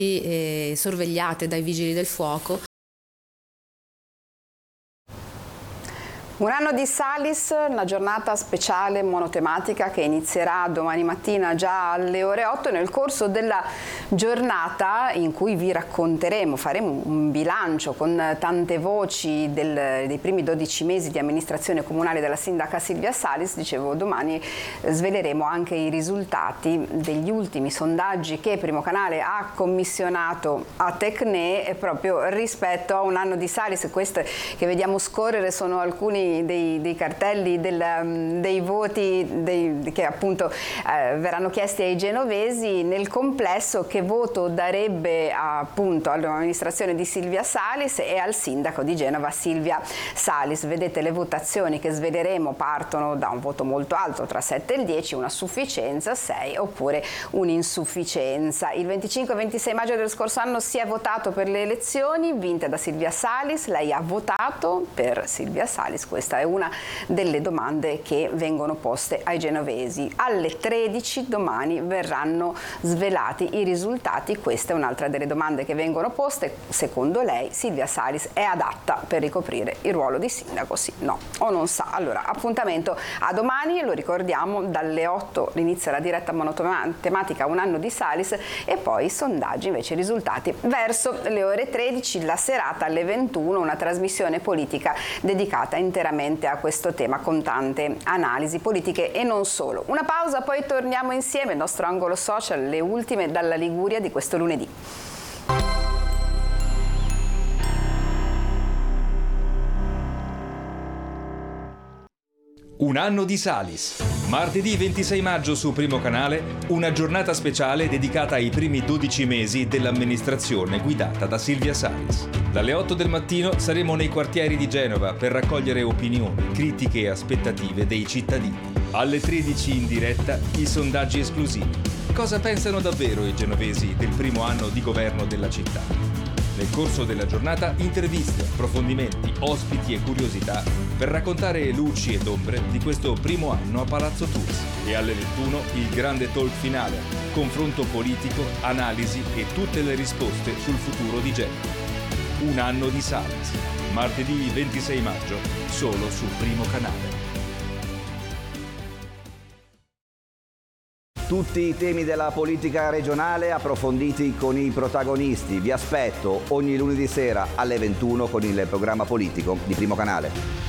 sorvegliate dai vigili del fuoco. Un anno di Salis, una giornata speciale monotematica che inizierà domani mattina già alle ore 8. Nel corso della giornata in cui vi racconteremo, faremo un bilancio con tante voci dei primi 12 mesi di amministrazione comunale della sindaca Silvia Salis. Dicevo, domani sveleremo anche i risultati degli ultimi sondaggi che Primo Canale ha commissionato a Tecne proprio rispetto a un anno di Salis. Queste che vediamo scorrere sono alcuni dei cartelli dei voti che appunto verranno chiesti ai genovesi. Nel complesso, che voto darebbe appunto all'amministrazione di Silvia Salis e al sindaco di Genova Silvia Salis? Vedete, le votazioni che sveleremo partono da un voto molto alto, tra 7 e il 10, una sufficienza, 6 oppure un'insufficienza. Il 25 e 26 maggio dello scorso anno si è votato per le elezioni vinte da Silvia Salis. Lei ha votato per Silvia Salis? Questa è una delle domande che vengono poste ai genovesi. Alle 13 domani verranno svelati i risultati. Questa è un'altra delle domande che vengono poste. Secondo lei Silvia Salis è adatta per ricoprire il ruolo di sindaco? Sì, no o non sa? Allora, appuntamento a domani, lo ricordiamo, dalle 8 inizia la diretta monotematica Un anno di Salis e poi i sondaggi, invece i risultati verso le ore 13, la serata alle 21, una trasmissione politica dedicata interamente a questo tema con tante analisi politiche e non solo. Una pausa, poi torniamo insieme, il nostro angolo social, le ultime dalla Liguria di questo lunedì. Un anno di Salis. Martedì 26 maggio su Primo Canale, una giornata speciale dedicata ai primi 12 mesi dell'amministrazione guidata da Silvia Salis. Dalle 8 del mattino saremo nei quartieri di Genova per raccogliere opinioni, critiche e aspettative dei cittadini. Alle 13 in diretta i sondaggi esclusivi. Cosa pensano davvero i genovesi del primo anno di governo della città? Nel corso della giornata interviste, approfondimenti, ospiti e curiosità per raccontare luci ed ombre di questo primo anno a Palazzo Tursi. E alle 21 il grande talk finale, confronto politico, analisi e tutte le risposte sul futuro di Genova. Un anno di Salis, martedì 26 maggio, solo su Primo Canale. Tutti i temi della politica regionale approfonditi con i protagonisti. Vi aspetto ogni lunedì sera alle 21 con il programma politico di Primo Canale.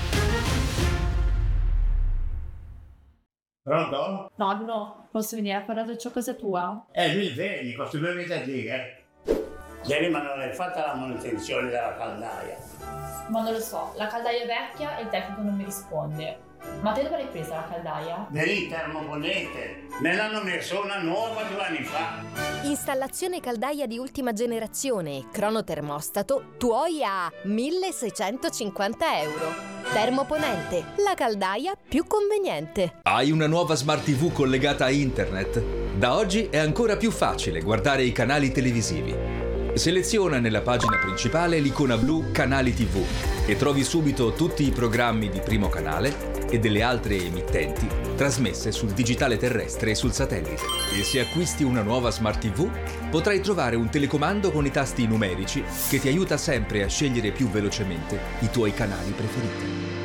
Pronto? Nonno, posso venire a fare la doccia a casa tua? Lui vedi, questi 2 mesi a dire. Ieri ma non hai fatto la manutenzione della caldaia. Ma non lo so, la caldaia è vecchia e il tecnico non mi risponde. Ma te dove l'hai presa la caldaia? Vedi, termoponente. Me l'hanno messo una nuova 2 anni fa. Installazione caldaia di ultima generazione e cronotermostato tuoi a 1.650 euro. Termoponente, la caldaia più conveniente. Hai una nuova Smart TV collegata a internet? Da oggi è ancora più facile guardare i canali televisivi. Seleziona nella pagina principale l'icona blu Canali TV e trovi subito tutti i programmi di Primo Canale e delle altre emittenti trasmesse sul digitale terrestre e sul satellite. E se acquisti una nuova Smart TV, potrai trovare un telecomando con i tasti numerici che ti aiuta sempre a scegliere più velocemente i tuoi canali preferiti.